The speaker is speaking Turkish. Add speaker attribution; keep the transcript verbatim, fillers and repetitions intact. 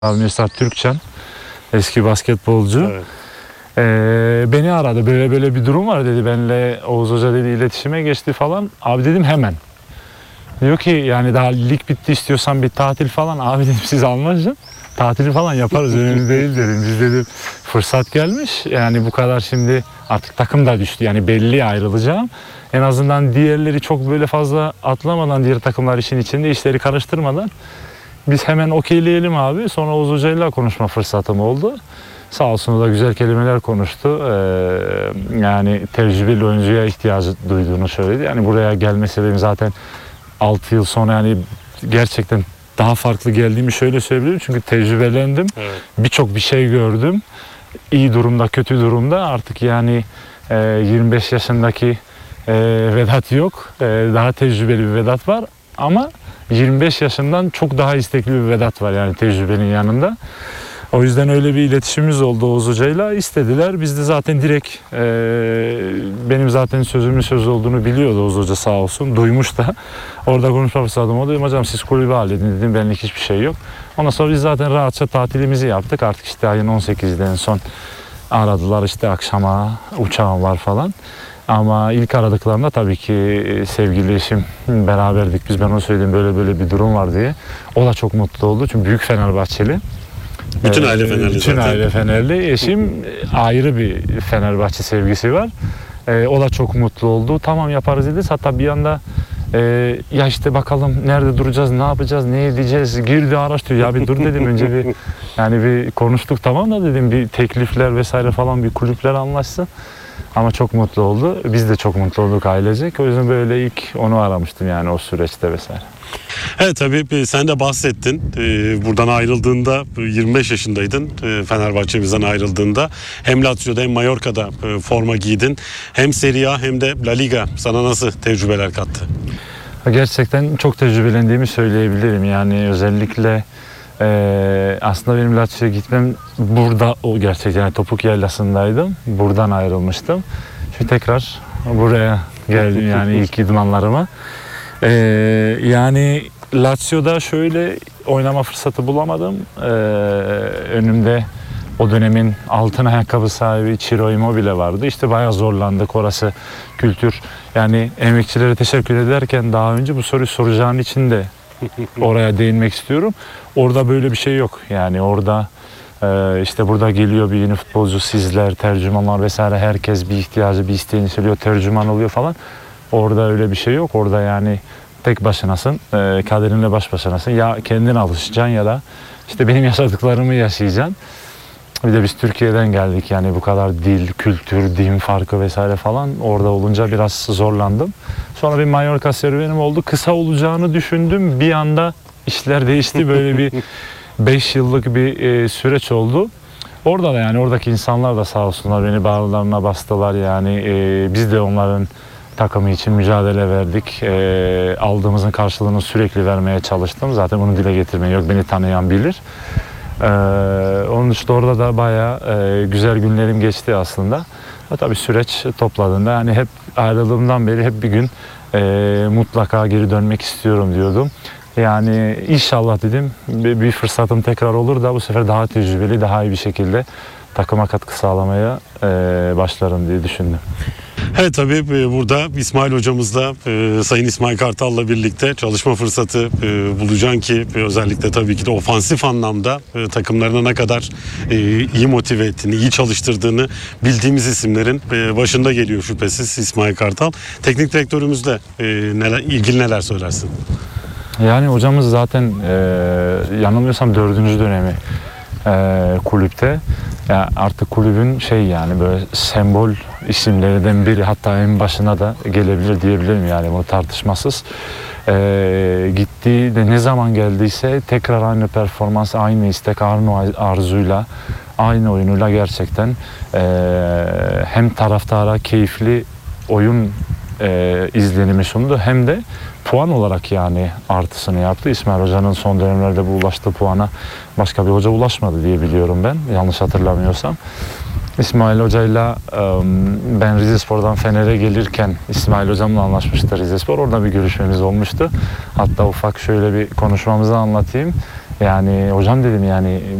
Speaker 1: Avnisar Türkçen, eski basketbolcu.
Speaker 2: Evet.
Speaker 1: Ee, beni aradı, böyle böyle bir durum var dedi, benimle Oğuz Hoca dedi iletişime geçti falan. Abi dedim hemen. Diyor ki yani daha lig bitti, istiyorsan bir tatil falan. Abi dedim siz Almanca tatili falan yaparız, önemli değil dedim. Biz dedim fırsat gelmiş yani, bu kadar şimdi artık takım da düştü yani, belli ayrılacağım. En azından diğerleri çok böyle fazla atlamadan, diğer takımlar işin içinde, işleri karıştırmadan biz hemen okeyleyelim abi. Sonra Oğuz Hoca'yla konuşma fırsatım oldu. Sağ olsun, o da güzel kelimeler konuştu. Ee, yani tecrübeli oyuncuya ihtiyacı duyduğunu söyledi. Yani buraya gelme sebebim zaten altı yıl sonra yani gerçekten daha farklı geldiğimi şöyle söyleyebilirim. Çünkü tecrübelendim. Evet. Birçok bir şey gördüm. İyi durumda, kötü durumda. Artık yani e, yirmi beş yaşındaki e, Vedat yok. E, daha tecrübeli bir Vedat var. Ama yirmi beş yaşından çok daha istekli bir Vedat var yani tecrübenin yanında. O yüzden öyle bir iletişimimiz oldu Oğuz Hoca'yla. İstediler. Biz de zaten direkt e, benim zaten sözümün söz olduğunu biliyordu Oğuz Hoca, sağ olsun. Duymuş da. Orada konuşma fırsatım oldu. Dedim hocam siz kulübü halledin dedim. Benlik hiçbir şey yok. Ondan sonra biz zaten rahatça tatilimizi yaptık. Artık işte ayın on sekizinde en son aradılar, işte akşama uçağım var falan. Ama ilk aradıklarında tabii ki sevgili eşim beraberdik. Biz, ben ona söyledim böyle böyle bir durum var diye. O da çok mutlu oldu çünkü büyük Fenerbahçeli.
Speaker 2: Bütün aile Fenerli
Speaker 1: Bütün
Speaker 2: zaten.
Speaker 1: aile Fenerli. Eşim ayrı bir Fenerbahçe sevgisi var. Ee, o da çok mutlu oldu. Tamam yaparız dedi. Hatta bir anda e, ya işte bakalım nerede duracağız, ne yapacağız, ne edeceğiz. Girdi araştırıyor. Ya bir dur dedim önce bir yani bir konuştuk, tamam da dedim bir teklifler vesaire falan, bir kulüpler anlaşsın. Ama çok mutlu oldu. Biz de çok mutlu olduk ailecek. O yüzden böyle ilk onu aramıştım yani o süreçte vesaire.
Speaker 2: Evet, tabii sen de bahsettin. Ee, buradan ayrıldığında yirmi beş yaşındaydın. Ee, Fenerbahçe'mizden ayrıldığında hem Lazio'da hem Mallorca'da e, forma giydin. Hem Serie A hem de La Liga sana nasıl tecrübeler kattı?
Speaker 1: Gerçekten çok tecrübelendiğimi söyleyebilirim. Yani özellikle e, aslında benim Lazio'ya gitmem burada, o gerçekten yani Topuk Yaylası'ndaydım. Buradan ayrılmıştım. Şimdi tekrar buraya geldim yani ilk idmanlarıma. Ee, yani Lazio'da şöyle oynama fırsatı bulamadım. Ee, önümde o dönemin altın ayakkabı sahibi Ciro Immobile vardı. İşte bayağı zorlandık, orası kültür. Yani emekçilere teşekkür ederken daha önce bu soruyu soracağın için de oraya değinmek istiyorum. Orada böyle bir şey yok. Yani orada e, işte burada geliyor bir yeni futbolcu, sizler, tercümanlar vesaire, herkes bir ihtiyacı, bir isteğini söylüyor, tercüman oluyor falan. Orada öyle bir şey yok. Orada yani tek başınasın, e, kaderinle baş başanasın. Ya kendine alışacaksın ya da işte benim yaşadıklarımı yaşayacaksın. Bir de biz Türkiye'den geldik yani, bu kadar dil, kültür, din farkı vesaire falan, orada olunca biraz zorlandım. Sonra bir Mallorca serüvenim oldu. Kısa olacağını düşündüm. Bir anda işler değişti. Böyle bir beş yıllık bir e, süreç oldu. Orada da yani oradaki insanlar da sağ olsunlar beni bağırlarına bastılar yani. E, biz de onların takımı için mücadele verdik. E, aldığımızın karşılığını sürekli vermeye çalıştım. Zaten bunu dile getirmeye yok. Beni tanıyan bilir. E, onun dışında orada da bayağı e, güzel günlerim geçti aslında. E, tabii süreç topladığında yani hep ayrıldığımdan beri hep bir gün e, mutlaka geri dönmek istiyorum diyordum. Yani inşallah dedim bir, bir fırsatım tekrar olur da bu sefer daha tecrübeli, daha iyi bir şekilde takıma katkı sağlamaya e, başlarım diye düşündüm.
Speaker 2: Evet, tabii burada İsmail hocamızla, e, Sayın İsmail Kartal'la birlikte çalışma fırsatı e, bulacaksın ki e, özellikle tabii ki de ofansif anlamda e, takımlarına ne kadar e, iyi motive ettiğini, iyi çalıştırdığını bildiğimiz isimlerin e, başında geliyor şüphesiz İsmail Kartal. Teknik direktörümüzle e, neler, ilgili neler söylersin?
Speaker 1: Yani hocamız zaten e, yanılmıyorsam dördüncü dönemi e, kulüpte. Yani artık kulübün şey yani böyle sembol isimlerinden biri, hatta en başına da gelebilir diyebilirim yani, bunu tartışmasız. E, gittiği de ne zaman geldiyse tekrar aynı performans, aynı istek, aynı arzuyla, aynı oyunuyla gerçekten e, hem taraftara keyifli oyun e, izlenimi sundu, hem de puan olarak yani artısını yaptı. İsmail Hoca'nın son dönemlerde bu ulaştığı puana başka bir hoca ulaşmadı diye biliyorum ben, yanlış hatırlamıyorsam. İsmail Hoca'yla ben Rizespor'dan Fener'e gelirken İsmail Hocam'la anlaşmıştı Rizespor. Orada bir görüşmemiz olmuştu. Hatta ufak şöyle bir konuşmamızı anlatayım. Yani hocam dedim yani